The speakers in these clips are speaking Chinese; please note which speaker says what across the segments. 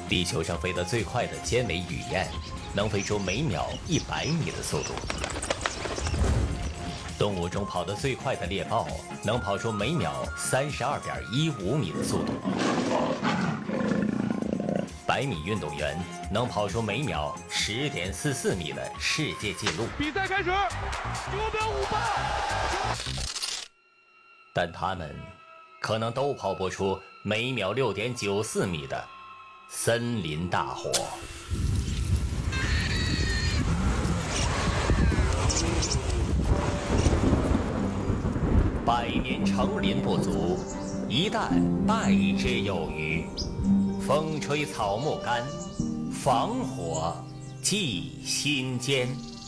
Speaker 1: 地球上飞得最快的尖尾雨燕，能飞出每秒100米的速度。动物中跑得最快的猎豹，能跑出每秒32.15米的速度。100米运动员能跑出每秒10.44米的世界纪录。
Speaker 2: 比赛开始，9秒58。
Speaker 1: 但他们可能都跑不出每秒6.94米的森林大火。100年成林不足，一旦败之有余。风吹草木干，防火祭心间。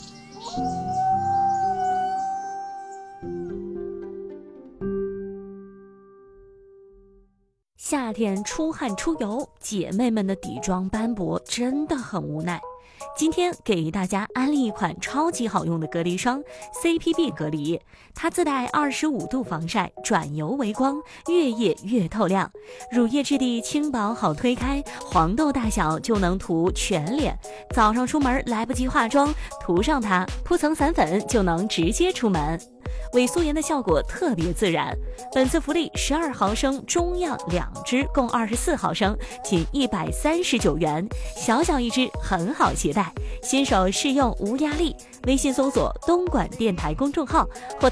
Speaker 3: 夏天出汗出油，姐妹们的底妆斑驳真的很无奈。今天给大家安利一款超级好用的隔离霜 CPB 隔离，它自带25度防晒，转油为光，越夜越透亮，乳液质地轻薄好推开，黄豆大小就能涂全脸，早上出门来不及化妆，涂上它铺层散粉就能直接出门，伪素颜的效果特别自然。本次福利12毫升中样2支，共24毫升，仅139元，小小一支很好携带，新手试用无压力。微信搜索东莞电台公众号或